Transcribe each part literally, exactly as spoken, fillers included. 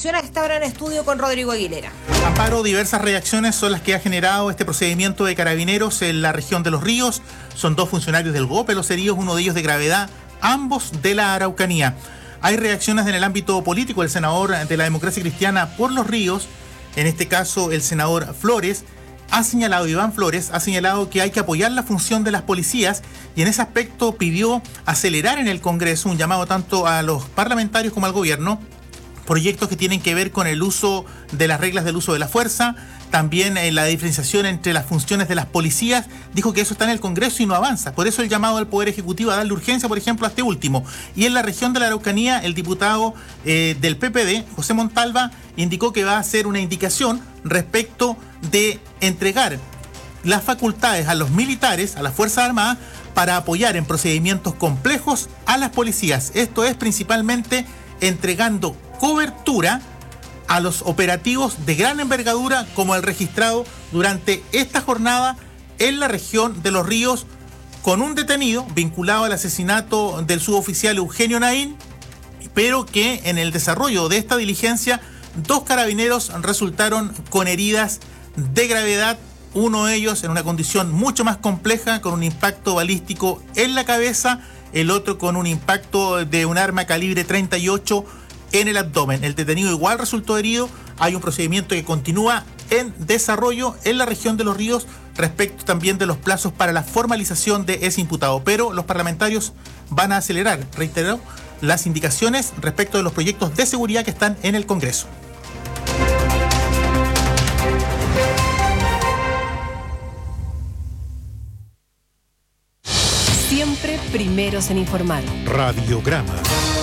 información a esta hora en estudio con Rodrigo Aguilera. Amparo, diversas reacciones son las que ha generado este procedimiento de Carabineros en la región de Los Ríos. Son dos funcionarios del GOPE los heridos, uno de ellos de gravedad, ambos de la Araucanía. Hay reacciones en el ámbito político. El senador de la Democracia Cristiana por Los Ríos, en este caso el senador Flores, ha señalado, Iván Flores, ha señalado que hay que apoyar la función de las policías y en ese aspecto pidió acelerar en el Congreso un llamado tanto a los parlamentarios como al gobierno, proyectos que tienen que ver con el uso de las reglas del uso de la fuerza, también en la diferenciación entre las funciones de las policías. Dijo que eso está en el Congreso y no avanza. Por eso el llamado al Poder Ejecutivo a darle urgencia, por ejemplo, a este último. Y en la región de la Araucanía, el diputado eh, del P P D, José Montalva, indicó que va a hacer una indicación respecto de entregar las facultades a los militares, a las Fuerzas Armadas, para apoyar en procedimientos complejos a las policías. Esto es principalmente entregando cobertura a los operativos de gran envergadura como el registrado durante esta jornada en la región de Los Ríos, con un detenido vinculado al asesinato del suboficial Eugenio Naín, pero que en el desarrollo de esta diligencia dos carabineros resultaron con heridas de gravedad, uno de ellos en una condición mucho más compleja con un impacto balístico en la cabeza, el otro con un impacto de un arma calibre treinta y ocho en el abdomen. El detenido igual resultó herido. Hay un procedimiento que continúa en desarrollo en la región de Los Ríos respecto también de los plazos para la formalización de ese imputado. Pero los parlamentarios van a acelerar, reitero, las indicaciones respecto de los proyectos de seguridad que están en el Congreso. Siempre primeros en informar. Radiograma.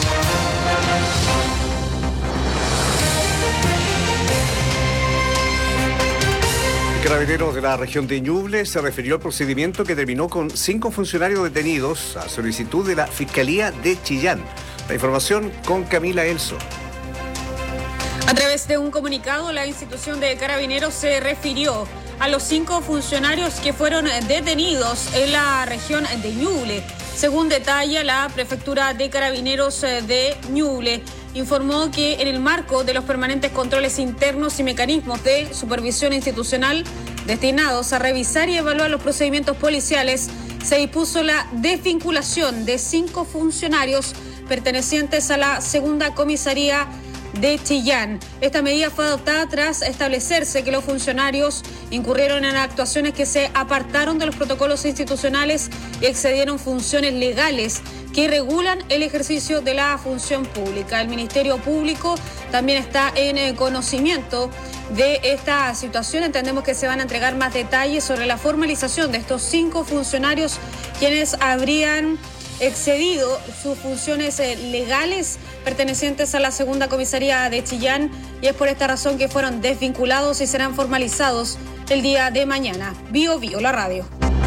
Carabineros de la región de Ñuble se refirió al procedimiento que terminó con cinco funcionarios detenidos a solicitud de la Fiscalía de Chillán. La información con Camila Elso. A través de un comunicado, la institución de Carabineros se refirió a los cinco funcionarios que fueron detenidos en la región de Ñuble. Según detalla la Prefectura de Carabineros de Ñuble, informó que en el marco de los permanentes controles internos y mecanismos de supervisión institucional destinados a revisar y evaluar los procedimientos policiales, se dispuso la desvinculación de cinco funcionarios pertenecientes a la segunda comisaría de Chillán. Esta medida fue adoptada tras establecerse que los funcionarios incurrieron en actuaciones que se apartaron de los protocolos institucionales y excedieron funciones legales que regulan el ejercicio de la función pública. El Ministerio Público también está en conocimiento de esta situación. Entendemos que se van a entregar más detalles sobre la formalización de estos cinco funcionarios quienes habrían excedido sus funciones legales pertenecientes a la segunda comisaría de Chillán, y es por esta razón que fueron desvinculados y serán formalizados el día de mañana. Bio Bio, la radio.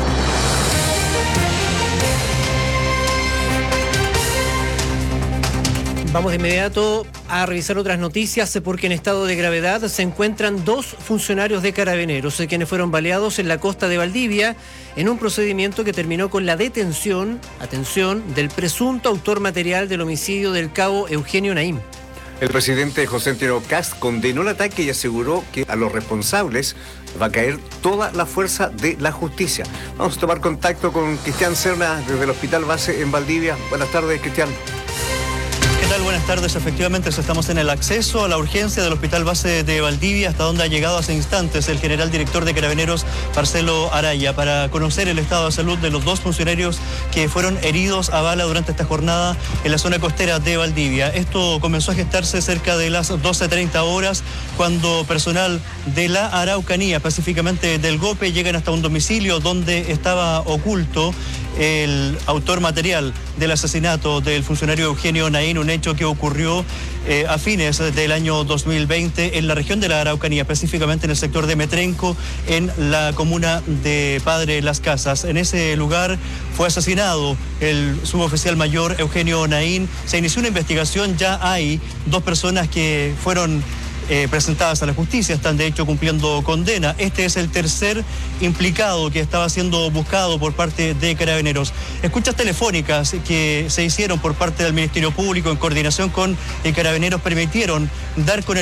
Vamos de inmediato a revisar otras noticias porque en estado de gravedad se encuentran dos funcionarios de Carabineros, quienes fueron baleados en la costa de Valdivia en un procedimiento que terminó con la detención, atención, del presunto autor material del homicidio del cabo Eugenio Naín. El presidente José Antonio Kast condenó el ataque y aseguró que a los responsables va a caer toda la fuerza de la justicia. Vamos a tomar contacto con Cristian Serna desde el Hospital Base en Valdivia. Buenas tardes, Cristian. ¿Qué tal? Buenas tardes. Efectivamente, estamos en el acceso a la urgencia del Hospital Base de Valdivia, hasta donde ha llegado hace instantes el general director de Carabineros, Marcelo Araya, para conocer el estado de salud de los dos funcionarios que fueron heridos a bala durante esta jornada en la zona costera de Valdivia. Esto comenzó a gestarse cerca de las doce treinta horas, cuando personal de la Araucanía, específicamente del GOPE, llegan hasta un domicilio donde estaba oculto el autor material del asesinato del funcionario Eugenio Naín, un hecho que ocurrió eh, a fines del año dos mil veinte en la región de la Araucanía, específicamente en el sector de Metrenco, en la comuna de Padre Las Casas. En ese lugar fue asesinado el suboficial mayor Eugenio Naín. Se inició una investigación, ya hay dos personas que fueron Eh, presentadas a la justicia, están de hecho cumpliendo condena. Este es el tercer implicado que estaba siendo buscado por parte de Carabineros. Escuchas telefónicas que se hicieron por parte del Ministerio Público en coordinación con Carabineros permitieron dar con el